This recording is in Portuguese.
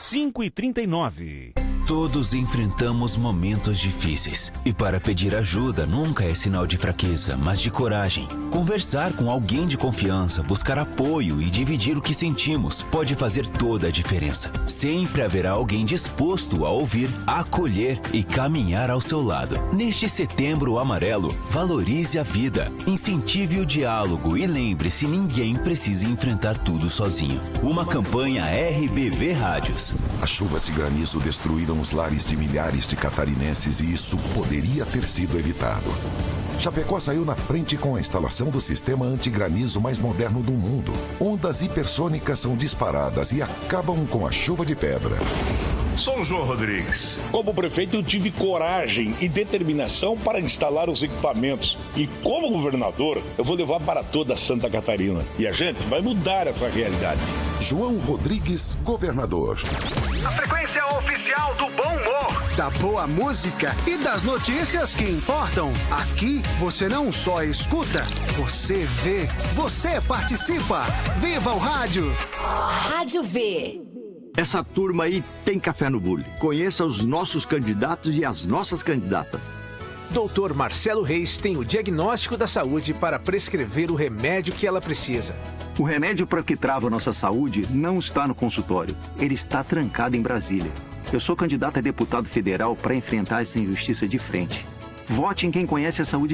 5h39. Todos enfrentamos momentos difíceis. E para pedir ajuda nunca é sinal de fraqueza, mas de coragem. Conversar com alguém de confiança, buscar apoio e dividir o que sentimos pode fazer toda a diferença. Sempre haverá alguém disposto a ouvir, acolher e caminhar ao seu lado. Neste Setembro Amarelo, valorize a vida, incentive o diálogo e lembre-se, ninguém precisa enfrentar tudo sozinho. Uma campanha RBV Rádios. As chuvas de granizo destruíram os lares de milhares de catarinenses e isso poderia ter sido evitado. Chapecó saiu na frente com a instalação do sistema antigranizo mais moderno do mundo. Ondas hipersônicas são disparadas e acabam com a chuva de pedra. Sou o João Rodrigues. Como prefeito, eu tive coragem e determinação para instalar os equipamentos. E como governador, eu vou levar para toda Santa Catarina. E a gente vai mudar essa realidade. João Rodrigues, governador. A frequência oficial do bom humor, da boa música e das notícias que importam. Aqui você não só escuta, você vê, você participa. Viva o rádio! Rádio V. Essa turma aí tem café no bule. Conheça os nossos candidatos e as nossas candidatas. Dr. Marcelo Reis tem o diagnóstico da saúde para prescrever o remédio que ela precisa. O remédio para o que trava a nossa saúde não está no consultório. Ele está trancado em Brasília. Eu sou candidato a deputado federal para enfrentar essa injustiça de frente. Vote em quem conhece a saúde